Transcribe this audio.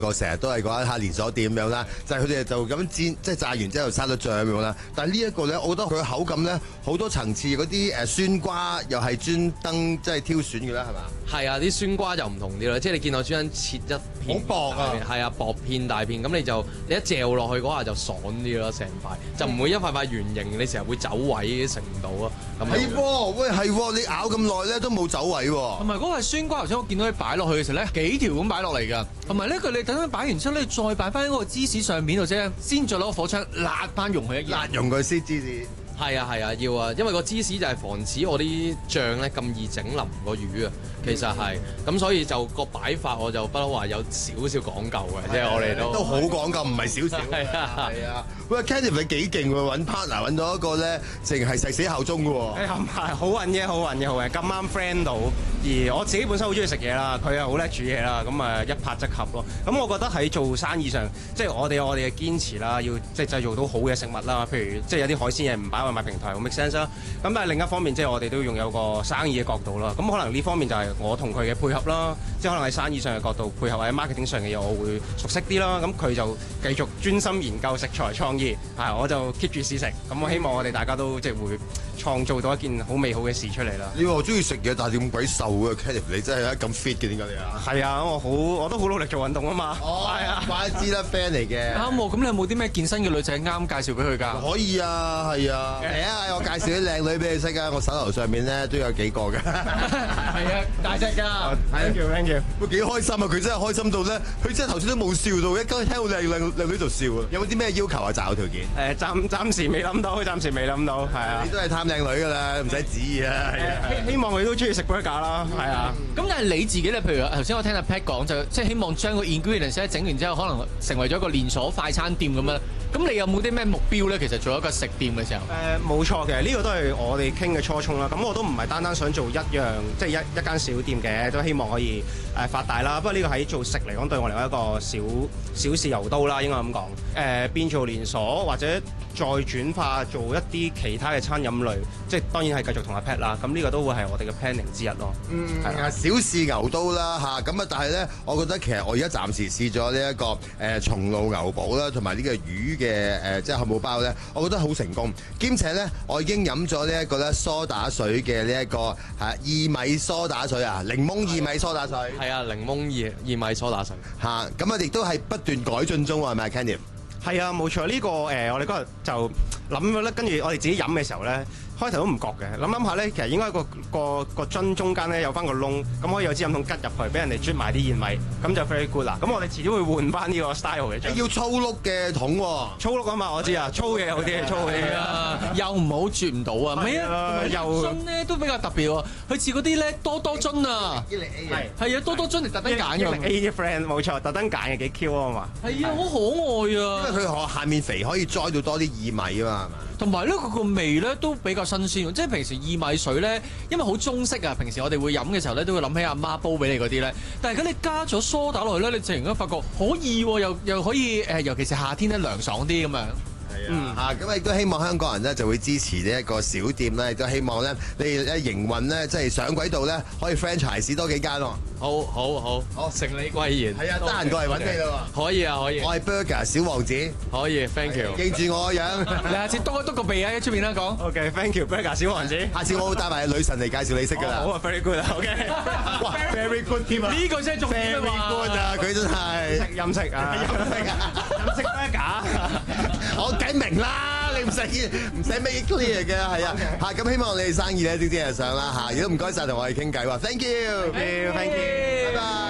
個成日都係講一下連鎖店咁樣啦，就係佢哋就咁煎，即係炸完之後沙律醬咁樣啦。但係呢一個咧，我覺得佢嘅口感咧好多層次，嗰啲酸瓜又係專登即係挑選嘅啦，係嘛？ 係啊，啲酸瓜就唔同啲啦，即係你見到專登切一片好薄啊， 係啊，薄片大片，咁你一嚼落去嗰下就爽啲咯，成塊就唔會一塊塊圓形，你成日會走位食唔到啊。 係喎，喂係喎，你咬咁耐咧都冇走位喎。 同埋嗰個酸瓜，頭先我見到你擺落去嘅時候咧，幾條咁擺落嚟㗎。同埋呢佢你等佢擺完之後咧，再擺翻喺嗰個芝士上面度先，先再攞個火槍辣翻溶佢一辣溶佢先芝士。 係啊，要啊，因為個芝士就係防止我啲醬咧咁易整腍個魚啊。其實係咁，所以就個擺法我就不嬲話有少少講究嘅，即係我哋都好講究，唔係少少。 係啊， 喂 Kenneth 你幾勁喎，揾 partner 揾到一個咧，淨係誓死效忠嘅喎。 唔係好運嘅，咁啱 friend 到，而我自己本身好中意食嘢啦，佢又好叻煮嘢啦，咁啊一拍即合咯。咁我覺得喺做生意上，即係我哋有我哋嘅堅持啦，要即係製造到好嘅食物啦。譬如即係有啲海鮮嘢唔擺外賣平台，好 make sense 啦。咁但係另一方面，即係我哋都要有個生意嘅角度啦。咁可能呢方面就係我同佢嘅配合啦，即係可能喺生意上嘅角度配合，或者 marketing 上嘅嘢，我會熟悉啲啦。咁佢就繼續專心研究食材創意，我就 keep 住試食。咁我希望我哋大家都即係會創造到一件好美好嘅事出嚟啦。 你話我中意食嘢，但係點鬼瘦嘅 Kenneth 你真係咁 fit 嘅，點解你啊？ 係啊，我都好努力做運動啊嘛。 係啊，怪知啦 friend 嚟嘅。 啱喎，咁你有冇啲咩健身嘅女仔啱介紹俾佢㗎？ 可以啊，係啊。嚟啊，我介紹啲靚女俾你識啊！我手頭上面咧都有幾個㗎。 係啊，大隻㗎。 Thank you。 喂，幾開心啊！佢真係開心到咧，佢真係頭先都冇笑到，一聽到靚女就笑啊！有冇啲咩要求啊？擇偶條件？ 暫時未諗到，係啊。 你都係貪靚女㗎啦，唔使旨意啊。 希望佢都中意食 burger 啦，係啊。 咁但係你自己咧，譬如頭先我聽阿 Pat 講，就即係希望將個 ingredients 咧整完之後，可能成為咗一個連鎖快餐店咁樣。咁你有冇啲咩目標咧？其實做一個食店嘅時候， 冇錯嘅，呢個都係我哋傾嘅初衷啦。咁我都唔係單單想做一樣，即係一間小店嘅，都希望可以發大啦。不過呢個喺做食嚟講，對我嚟講一個小試牛刀啦，應該咁講。變做連鎖或者再轉化做一啲其他嘅餐飲類，即係當然係繼續同阿 Pat 啦。咁呢個都會係我哋嘅 planning 之一咯。 係啊，小試牛刀啦嚇。咁啊，但係咧，我覺得其實我而家暫時試咗呢一個松露牛堡啦，同埋呢個魚嘅即係漢堡包咧，我覺得好成功。兼且咧，我已經飲咗呢一個咧梳打水嘅呢一個薏米梳打水啊，檸檬薏米梳打水。 係啊，檸檬薏米梳打水嚇。咁啊，亦都係不斷改進中喎，係咪 Kenneth？ 係啊，冇錯。呢個我哋嗰日就諗咗咧，跟住我哋自己飲嘅時候咧，開頭都唔覺嘅，諗下咧，其實應該個樽中間咧有翻個窿，咁可以有支飲筒吉入去，俾人哋啜埋啲薏米，咁就 very good 啦。咁我哋遲啲會換翻呢個 style 嘅。 要粗碌嘅桶喎， 粗碌啊嘛，我知啊，粗嘅好啲，粗嘅啊，又唔好啜唔到啊，唔係啊，又樽咧都比較特別喎，佢似嗰啲咧多樽啊，係啊，多樽嚟特登揀嘅。 A 嘅 friend 冇錯，特登揀嘅幾 Q 啊嘛。 係啊，好可愛啊， 因為佢下面肥可以栽到多啲薏米啊嘛，係嘛？ 同埋咧，佢個味咧都比較新鮮，即係平時薏米水咧，因為好中式啊。平時我哋會飲嘅時候咧，都會諗起阿媽煲俾你嗰啲咧。但係如果你加咗梳打落去咧，你突然間發覺可以喎，又可以尤其是夏天咧涼爽啲咁樣。 咁亦都希望香港人咧就會支持呢一個小店咧，亦都希望咧你營運咧即係上軌道咧，可以 franchise 多幾間喎。 好，承你貴言。 係啊，得閒過嚟揾你啦喎。 可以啊，可以。 我係 Burger 小王子。 可以 ，thank you。 記住我個樣。 你下次篤一篤個鼻喺出面啦講。 OK，thank you，Burger 小王子。 下次我會帶埋女神嚟介紹你識㗎啦。 好啊，very good 啊，OK。 哇，very good 添啊！ 呢個先係重點啊嘛。 Very good 啊，佢真係。 飲食啊，飲食 Burger。 我梗明啦，你唔使 make clear 嘅，係啊。咁希望你哋生意咧蒸蒸日上啦嚇。如果唔該晒同我哋傾偈喎，thank you，拜拜。